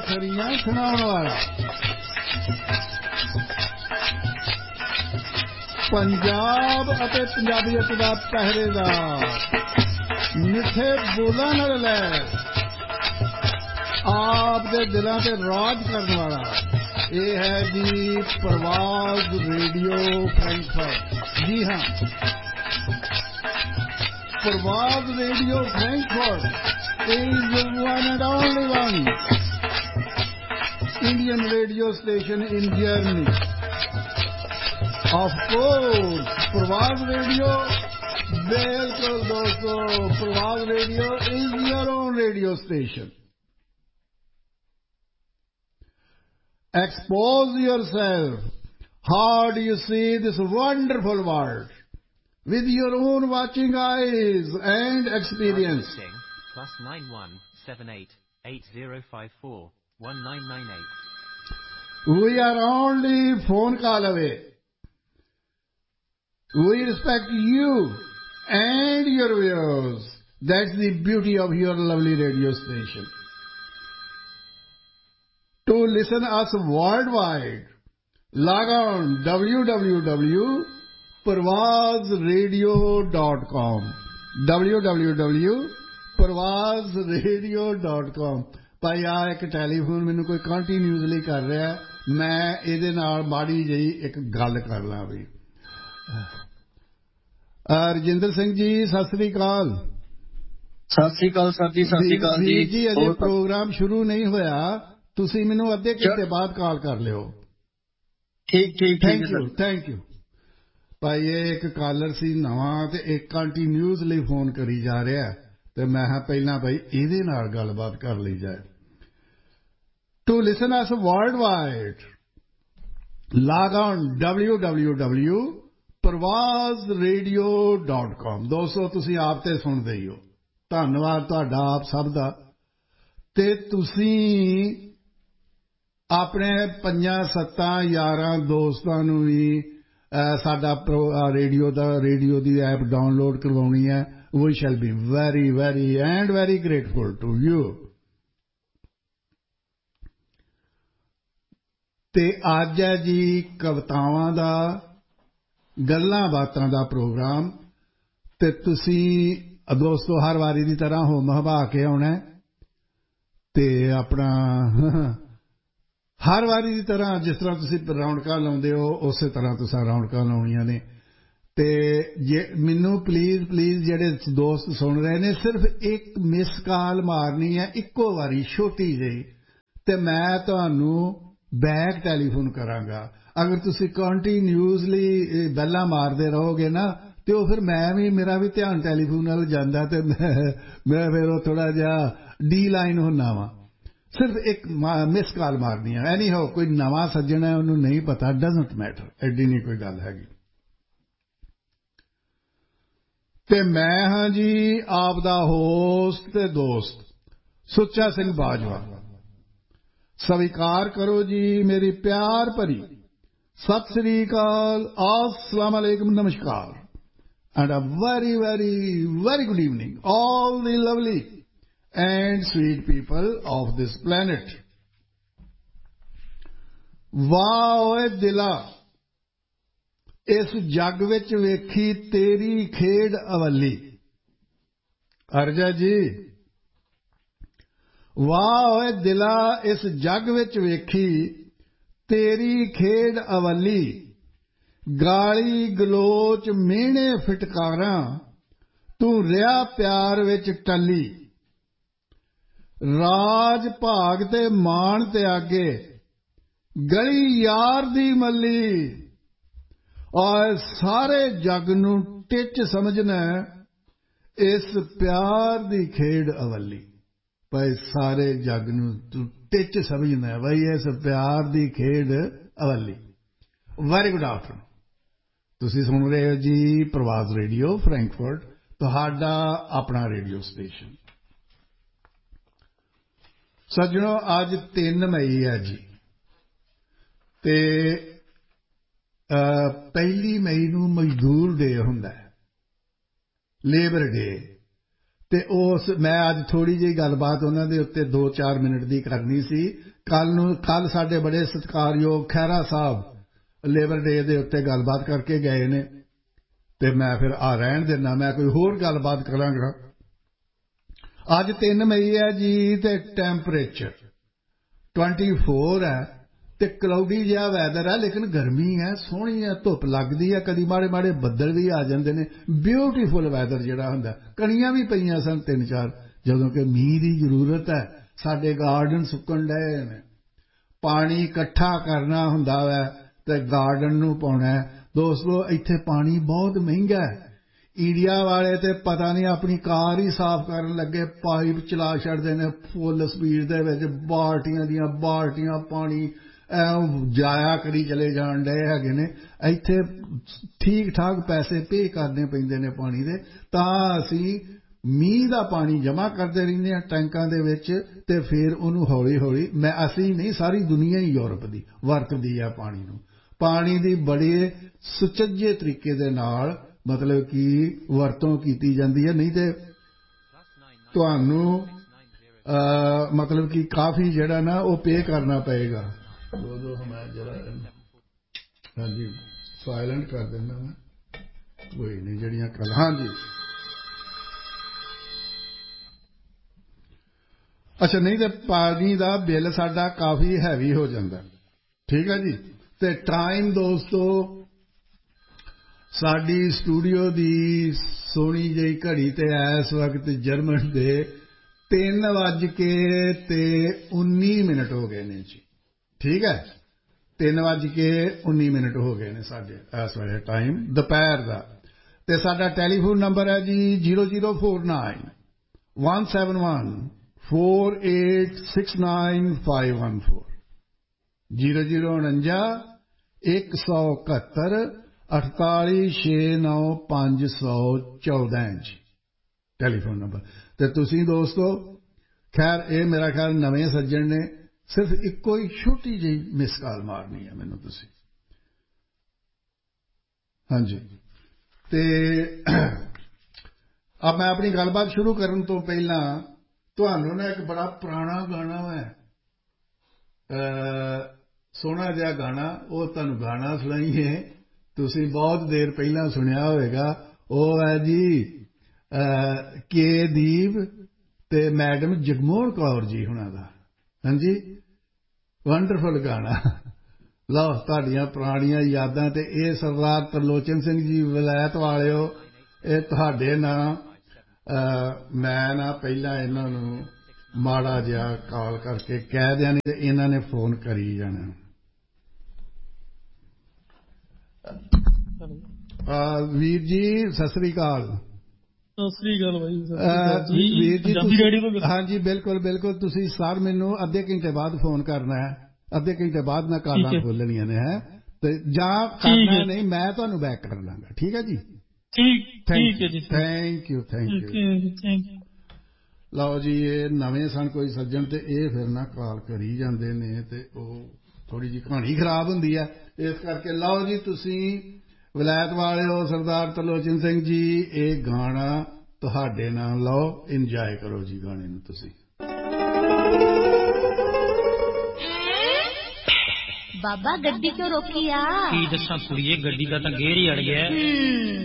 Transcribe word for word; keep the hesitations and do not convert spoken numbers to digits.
खरियां सुनाउण वाला पंजाब अते पंजाबीयत दा पहरेदार मिठे बोलां नाल लैस आप दे दिलां ते राज करन वाला ये है जी प्रवास रेडियो फ्रैंकफर्ट। जी हाँ, प्रवास radio Frankfurt is the one and only one Indian radio station in Germany. Of course, Pravas Radio, bilkul dosto, Pravas Radio is your own radio station. Expose yourself. How do you see this wonderful world? With your own watching eyes and experience. Plus nine one seven eight eight zero five four one nine nine eight. We are only phone call away. We respect you and your viewers. That's the beauty of your lovely radio station. To listen us worldwide, log on w w w dot pravas radio dot com. w w w dot pravas radio dot com. ਭਾਈ ਆ ਇੱਕ telephone ਮੈਨੂੰ ਕੋਈ continuously ਕਰ ਰਿਹਾ, ਮੈਂ ਇਹਦੇ ਨਾਲ ਮਾੜੀ ਜਿਹੀ ਇੱਕ ਗੱਲ ਕਰ ਲਾਂ ਵੀ। ਰਜਿੰਦਰ ਸਿੰਘ ਜੀ ਸਤਿ ਸ੍ਰੀ ਅਕਾਲ। ਸਤਿ ਸ੍ਰੀ ਅਕਾਲ ਸਰ ਜੀ। ਸਤਿ ਸ੍ਰੀ ਅਕਾਲ ਜੀ। ਜੀ ਅਜੇ ਪ੍ਰੋਗਰਾਮ ਸ਼ੁਰੂ ਨਹੀਂ ਹੋਇਆ, ਤੁਸੀਂ ਮੈਨੂੰ ਅੱਧੇ ਘੰਟੇ ਬਾਅਦ ਕਾਲ ਕਰ ਲਿਓ। ਠੀਕ ਠੀਕ ਥੈਂਕ ਯੂ ਥੈਂਕ ਯੂ ਭਾਈ। ਇਹ ਇੱਕ ਕਾਲਰ ਸੀ ਨਵਾਂ ਤੇ ਇੱਕ ਕੰਟੀਨਿਊਸਲੀ ਫੋਨ ਕਰੀ ਜਾ ਰਿਹਾ ਤੇ ਮੈਂ ਹਾਂ ਪਹਿਲਾਂ ਭਾਈ ਇਹਦੇ ਨਾਲ ਗੱਲਬਾਤ ਕਰ ਲਈ ਜਾਏ। To listen us world wide log on w w w dot pravas radio dot com। ਦੋਸਤੋ ਤੁਸੀਂ ਆਪ ਤੇ ਸੁਣਦੇ ਹੀ ਹੋ, ਧੰਨਵਾਦ ਤੁਹਾਡਾ ਆਪ ਸਭ ਦਾ। ਤੇ ਤੁਸੀਂ ਆਪਣੇ ਪੰਜਾਂ ਸੱਤਾਂ ਯਾਰਾਂ ਦੋਸਤਾਂ ਨੂੰ ਵੀ ਸਾਡਾ ਰੇਡੀਓ ਦਾ ਰੇਡੀਓ ਦੀ ਐਪ ਡਾਊਨਲੋਡ ਕਰਵਾਉਣੀ ਹੈ। We shall be very, very and very grateful to you. ਤੇ ਅੱਜ ਹੈ ਜੀ ਕਵਿਤਾਵਾਂ ਦਾ, ਗੱਲਾਂ ਬਾਤਾਂ ਦਾ ਪ੍ਰੋਗਰਾਮ। ਤੇ ਤੁਸੀਂ ਦੋਸਤੋ ਹਰ ਵਾਰੀ ਦੀ ਤਰ੍ਹਾਂ ਹੋ ਮਹਬਾ ਕੇ ਆਉਣਾ ਤੇ ਆਪਣਾ ਹਰ ਵਾਰੀ ਦੀ ਤਰ੍ਹਾਂ ਜਿਸ ਤਰ੍ਹਾਂ ਤੁਸੀਂ ਰੌਣਕਾਂ ਲਾਉਂਦੇ ਹੋ ਉਸੇ ਤਰ੍ਹਾਂ ਤੁਸੀਂ ਰੌਣਕਾਂ ਲਾਉਣੀਆਂ ਨੇ। ਤੇ ਜੇ ਮੈਨੂੰ ਪਲੀਜ਼ ਪਲੀਜ਼ ਜਿਹੜੇ ਦੋਸਤ ਸੁਣ ਰਹੇ ਨੇ ਸਿਰਫ ਇੱਕ ਮਿਸ ਕਾਲ ਮਾਰਨੀ ਹੈ ਇੱਕੋ ਵਾਰੀ ਛੋਟੀ ਜਿਹੀ, ਤੇ ਮੈਂ ਤੁਹਾਨੂੰ ਬੈਕ ਟੈਲੀਫੋਨ ਕਰਾਂਗਾ। ਅਗਰ ਤੁਸੀਂ ਕੰਟੀਨਿਊਸਲੀ ਬੈਲਾਂ ਮਾਰਦੇ ਰਹੋਗੇ ਨਾ ਤੇ ਉਹ ਫਿਰ ਮੈਂ ਵੀ ਮੇਰਾ ਵੀ ਧਿਆਨ ਟੈਲੀਫੋਨ ਵੱਲ ਜਾਂਦਾ ਤੇ ਮੈਂ ਮੈਂ ਫਿਰ ਉਹ ਥੋੜ੍ਹਾ ਜਿਹਾ ਡੀ ਲਾਈਨ ਹੁੰਦਾ ਵਾਂ। ਸਿਰਫ ਇੱਕ ਮਿਸ ਕਾਲ ਮਾਰਨੀ ਹੈ। ਐਨੀ ਹੋ ਕੋਈ ਨਵਾਂ ਸੱਜਣ ਹੈ ਉਹਨੂੰ ਨਹੀਂ ਪਤਾ, ਡਜ਼ਨਟ ਮੈਟਰ, ਐਡੀ ਨਹੀਂ ਕੋਈ ਗੱਲ ਹੈਗੀ। ਤੇ ਮੈਂ ਹਾਂ ਜੀ ਆਪ ਦਾ ਹੋਸਟ ਤੇ ਦੋਸਤ ਸੁੱਚਾ ਸਿੰਘ ਬਾਜਵਾ। ਸਵੀਕਾਰ ਕਰੋ ਜੀ ਮੇਰੀ ਪਿਆਰ ਭਰੀ ਸਤਿ ਸ੍ਰੀ ਅਕਾਲ, अस्सलाम अलैकुम, ਨਮਸਕਾਰ and a very very very good evening all the lovely and sweet people of this planet. ਵਾਹ ਓਏ ਦਿਲਾ ਇਸ ਜੱਗ ਵਿੱਚ ਵੇਖੀ ਤੇਰੀ ਖੇਡ ਅਵੱਲੀ। ਅਰਜਾ ਜੀ ਵਾਹ ਓਏ ਦਿਲਾ ਇਸ ਜੱਗ ਵਿੱਚ ਵੇਖੀ ਤੇਰੀ ਖੇਡ ਅਵੱਲੀ। ਗਾਲੀ ਗਲੋਚ ਮਿਹਣੇ ਫਿਟਕਾਰਾਂ ਤੂੰ ਰਿਹਾ ਪਿਆਰ ਵਿੱਚ ਟੱਲੀ। ਰਾਜ ਭਾਗ ਤੇ ਮਾਣ ਤਿਆਗੇ ਗਲੀ ਯਾਰ ਦੀ ਮੱਲੀ। ਔਰ ਸਾਰੇ ਜੱਗ ਨੂੰ ਟਿੱਚ ਸਮਝਣਾ ਇਸ ਪਿਆਰ ਦੀ ਖੇਡ ਅਵੱਲੀ। ਭਾਈ ਸਾਰੇ ਜੱਗ ਨੂੰ ਤੂੰ ਟਿੱਚ ਸਮਝਣਾ ਬਈ ਇਸ ਪਿਆਰ ਦੀ ਖੇਡ ਅਵੱਲੀ। Very good afternoon. ਤੁਸੀਂ ਸੁਣ ਰਹੇ ਹੋ ਜੀ ਪ੍ਰਵਾਸ ਰੇਡੀਓ ਫਰੈਂਕਫਰਟ, ਤੁਹਾਡਾ ਆਪਣਾ ਰੇਡੀਓ ਸਟੇਸ਼ਨ। ਸੱਜਣੋ ਅੱਜ ਤਿੰਨ ਮਈ ਹੈ ਜੀ ਤੇ ਪਹਿਲੀ ਮਈ ਨੂੰ ਮਜ਼ਦੂਰ ਡੇ ਹੁੰਦਾ ਹੈ, ਲੇਬਰ ਡੇ। ਤੇ ਉਸ ਮੈਂ ਅੱਜ ਥੋੜੀ ਜਿਹੀ ਗੱਲਬਾਤ ਉਹਨਾਂ ਦੇ ਉੱਤੇ ਦੋ ਚਾਰ ਮਿੰਟ ਦੀ ਕਰਨੀ ਸੀ। ਕੱਲ ਨੂੰ ਕੱਲ ਸਾਡੇ ਬੜੇ ਸਤਿਕਾਰਯੋਗ ਖਹਿਰਾ ਸਾਹਿਬ ਲੇਬਰ ਡੇ ਦੇ ਉੱਤੇ ਗੱਲਬਾਤ ਕਰਕੇ ਗਏ ਨੇ ਤੇ ਮੈਂ ਫਿਰ ਆ ਰਹਿਣ ਦਿੰਦਾ, ਮੈਂ ਕੋਈ ਹੋਰ ਗੱਲਬਾਤ ਕਰਾਂਗਾ। ਅੱਜ ਤਿੰਨ ਮਈ ਹੈ ਜੀ ਤੇ ਟੈਂਪਰੇਚਰ ਚੌਬੀ ਹੈ ਤੇ ਕਲਾਉਡੀ ਜਿਹਾ ਵੈਦਰ ਹੈ, ਲੇਕਿਨ ਗਰਮੀ ਹੈ, ਸੋਹਣੀ ਹੈ, ਧੁੱਪ ਲੱਗਦੀ ਹੈ, ਕਦੀ ਮਾੜੇ ਮਾੜੇ ਬੱਦਲ ਵੀ ਆ ਜਾਂਦੇ ਨੇ। ਬਿਊਟੀਫੁਲ ਵੈਦਰ ਜਿਹੜਾ ਹੁੰਦਾ। ਕਣੀਆਂ ਵੀ ਪਈਆਂ ਸਨ ਤਿੰਨ ਚਾਰ, ਜਦੋਂ ਕਿ ਮੀਂਹ ਦੀ ਜ਼ਰੂਰਤ ਹੈ। ਸਾਡੇ ਗਾਰਡਨ ਸੁੱਕਣ ਡਏ ਨੇ, ਪਾਣੀ ਇਕੱਠਾ ਕਰਨਾ ਹੁੰਦਾ ਵੈ ਤੇ ਗਾਰਡਨ ਨੂੰ ਪਾਉਣਾ। ਦੋਸਤੋ ਇੱਥੇ ਪਾਣੀ ਬਹੁਤ ਮਹਿੰਗਾ ਹੈ। ਇੰਡੀਆ ਵਾਲੇ ਤੇ ਪਤਾ ਨਹੀਂ ਆਪਣੀ ਕਾਰ ਹੀ ਸਾਫ਼ ਕਰਨ ਲੱਗੇ ਪਾਈਪ ਚਲਾ ਛੱਡਦੇ ਨੇ ਫੁੱਲ ਸਪੀਡ ਦੇ ਵਿੱਚ, ਬਾਲਟੀਆਂ ਦੀਆਂ ਬਾਲਟੀਆਂ ਪਾਣੀ ਜਾਇਆ ਕਰੀ ਚਲੇ ਜਾਣ ਡਏ ਹੈਗੇ ਨੇ। ਇੱਥੇ ਠੀਕ ਠਾਕ ਪੈਸੇ ਪੇ ਕਰਨੇ ਪੈਂਦੇ ਨੇ ਪਾਣੀ ਦੇ, ਤਾਂ ਅਸੀਂ ਮੀਂਹ ਦਾ ਪਾਣੀ ਜਮ੍ਹਾਂ ਕਰਦੇ ਰਹਿੰਦੇ ਹਾਂ ਟੈਂਕਾਂ ਦੇ ਵਿੱਚ ਤੇ ਫਿਰ ਉਹਨੂੰ ਹੌਲੀ ਹੌਲੀ, ਮੈਂ ਅਸੀਂ ਨਹੀਂ ਸਾਰੀ ਦੁਨੀਆ ਹੀ ਯੂਰਪ ਦੀ ਵਰਤਦੀ ਹੈ ਪਾਣੀ ਨੂੰ। ਪਾਣੀ ਦੀ ਬੜੇ ਸੁਚੱਜੇ ਤਰੀਕੇ ਦੇ ਨਾਲ ਮਤਲਬ ਕਿ ਵਰਤੋਂ ਕੀਤੀ ਜਾਂਦੀ ਹੈ, ਨਹੀਂ ਤੇ ਤੁਹਾਨੂੰ ਮਤਲਬ ਕਿ ਕਾਫੀ ਜਿਹੜਾ ਨਾ ਉਹ ਪੇ ਕਰਨਾ ਪਏਗਾ। ਦੋ ਦੋ ਮੈਂ ਜਰਾ ਹਾਂਜੀ ਸਾਇਲੈਂਟ ਕਰ ਦਿੰਦਾ ਮੈਂ, ਕੋਈ ਨਹੀਂ ਜਿਹੜੀਆਂ ਕੱਲ ਹਾਂਜੀ ਅੱਛਾ ਨਹੀਂ ਤੇ ਪਾਣੀ ਦਾ ਬਿੱਲ ਸਾਡਾ ਕਾਫੀ ਹੈਵੀ ਹੋ ਜਾਂਦਾ। ਠੀਕ ਹੈ ਜੀ। ਤੇ ਟਾਈਮ ਦੋਸਤੋ ਸਾਡੀ ਸਟੂਡੀਓ ਦੀ ਸੋਹਣੀ ਜਿਹੀ ਘੜੀ ਤੇ ਇਸ ਵਕਤ ਜਰਮਨ ਦੇ ਤਿੰਨ ਵੱਜ ਕੇ ਤੇ ਉੱਨੀ ਮਿੰਟ ਹੋ ਗਏ ਨੇ ਜੀ। ਠੀਕ ਹੈ, ਤਿੰਨ ਵੱਜ ਕੇ ਉੱਨੀ ਮਿੰਟ ਹੋ ਗਏ ਨੇ ਸਾਡੇ ਇਸ ਵੇਲੇ ਟਾਈਮ ਦੁਪਹਿਰ ਦਾ। ਤੇ ਸਾਡਾ ਟੈਲੀਫੋਨ ਨੰਬਰ ਹੈ ਜੀ zero zero four nine one seven one four eight six nine five one four zero zero ਉਣੰਜਾ ਇੱਕ ਸੌ ਇਕਹੱਤਰ ਅਠਤਾਲੀ ਛੇ ਨੌ ਪੰਜ ਸੌ ਚੌਦਾਂ ਇੰਚ ਟੈਲੀਫੋਨ ਨੰਬਰ। ਤੇ ਤੁਸੀਂ ਦੋਸਤੋ ਖੈਰ ਇਹ ਮੇਰਾ ਖਿਆਲ ਨਵੇਂ ਸੱਜਣ ਨੇ, ਸਿਰਫ ਇੱਕੋ ਹੀ ਛੋਟੀ ਜਿਹੀ ਮਿਸ ਕਾਲ ਮਾਰਨੀ ਹੈ ਮੈਨੂੰ ਤੁਸੀਂ। ਹਾਂਜੀ ਤੇ अब मैं अपनी गलबात शुरू करन तो पहला ਤੁਹਾਨੂੰ ਨਾ ਇੱਕ ਬੜਾ ਪੁਰਾਣਾ ਗਾਣਾ ਹੈ, ਸੋਹਣਾ ਜਿਹਾ ਗਾਣਾ, ਉਹ ਤੁਹਾਨੂੰ ਗਾਣਾ ਸੁਣਾਈਏ। ਤੁਸੀਂ ਬਹੁਤ ਦੇਰ ਪਹਿਲਾਂ ਸੁਣਿਆ ਹੋਵੇਗਾ। ਉਹ ਹੈ ਜੀ ਕੇ ਦੀਪ ਤੇ ਮੈਡਮ ਜਗਮੋਹਨ ਕੌਰ ਜੀ ਹੁਣਾਂ ਦਾ। ਹਾਂਜੀ ਵੰਡਰਫੁਲ ਗਾਣਾ। ਲਓ ਤੁਹਾਡੀਆਂ ਪੁਰਾਣੀਆਂ ਯਾਦਾਂ ਤੇ ਇਹ ਸਰਦਾਰ ਤਰਲੋਚਨ ਸਿੰਘ ਜੀ ਵਿਲਾਇਤ ਵਾਲਿਓ, ਇਹ ਤੁਹਾਡੇ ਨਾਂ ਮੈਂ ਨਾ ਪਹਿਲਾਂ ਇਹਨਾਂ ਨੂੰ ਮਾੜਾ ਜਿਹਾ ਕਾਲ ਕਰਕੇ ਕਹਿ ਦਿਆਂ, ਨਹੀਂ ਤੇ ਇਹਨਾਂ ਨੇ ਫੋਨ ਕਰੀ ਜਾਣਾ। ਵੀਰ ਜੀ ਸਤਿ ਸ੍ਰੀ ਅਕਾਲ। ਸਤਿ ਸ੍ਰੀ ਅਕਾਲ ਭਾਈ ਵੀਰ ਜੀ। ਤੁਸੀਂ ਹਾਂਜੀ ਬਿਲਕੁਲ ਬਿਲਕੁਲ। ਤੁਸੀਂ ਸਰ ਮੈਨੂੰ ਅੱਧੇ ਘੰਟੇ ਬਾਅਦ ਫੋਨ ਕਰਨਾ ਹੈ, ਅੱਧੇ ਘੰਟੇ ਬਾਅਦ ਮੈਂ ਕਾਲਾਂ ਖੋਲਣੀਆਂ ਨੇ ਹੈ ਤੇ ਜਾਂ ਕਰਨਾ ਨਹੀਂ, ਮੈਂ ਤੁਹਾਨੂੰ ਬੈਕ ਕਰ ਲਾਂਗਾ। ਠੀਕ ਹੈ ਜੀ। ਠੀਕ ਠੀਕ ਹੈ ਜੀ। Thank you thank you. ਲਓ ਜੀ ਇਹ ਨਵੇਂ ਸਨ ਕੋਈ ਸੱਜਣ ਤੇ ਇਹ ਫਿਰ ਨਾ ਕਾਲ ਕਰੀ ਜਾਂਦੇ ਨੇ ਤੇ ਉਹ ਥੋੜੀ ਜਿਹੀ ਕਹਾਣੀ ਖਰਾਬ ਹੁੰਦੀ ਹੈ, ਇਸ ਕਰਕੇ। ਲਓ ਜੀ ਤੁਸੀਂ ਵਿਲਾਇਤ ਵਾਲਿਓ ਸਰਦਾਰ ਤਰਲੋਚਨ ਸਿੰਘ ਜੀ, ਇਹ ਗਾਣਾ ਤੁਹਾਡੇ ਨਾਲ, ਲਓ ਇੰਜੋਏ ਕਰੋ ਜੀ ਗਾਣੇ ਨੂੰ ਤੁਸੀਂ। ਬਾਬਾ ਗੱਡੀ ਕਿਉਂ ਰੋਕੀ ਆ? ਕੀ ਦੱਸਾਂ ਕੁੜੀਏ, ਗੱਡੀ ਦਾ ਤਾਂ ਗੇਰ ਹੀ ਅੜ ਗਿਆ।